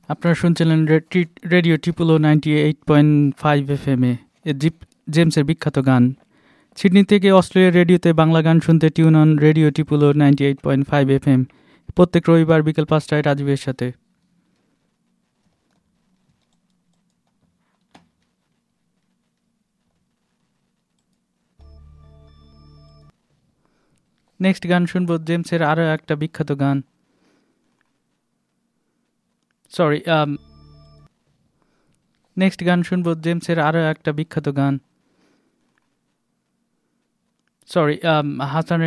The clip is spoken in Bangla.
আপনারা শুনছিলেন রেডিও ট্রিপল 98.5 FM-এ জেমসের বিখ্যাত গান। সিডনি থেকে অস্ট্রেলিয়া রেডিওতে বাংলা গান শুনতে tune on radio triple 98.5 FM প্রত্যেক রবিবার বিকেল 5টায় রাজীবের সাথে। নেক্সট গান শুনবো জেমসের আরও একটা বিখ্যাত গান। নেক্সট গান শুনবো জেমসের আরও একটা বিখ্যাত গান। হাসানের